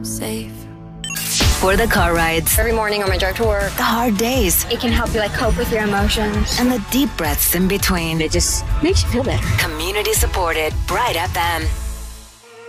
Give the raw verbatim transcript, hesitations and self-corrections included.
safe. For the car rides, every morning on my drive to work, the hard days, it can help you like cope with your emotions, and the deep breaths in between. It just makes you feel better. Community supported Bright F M.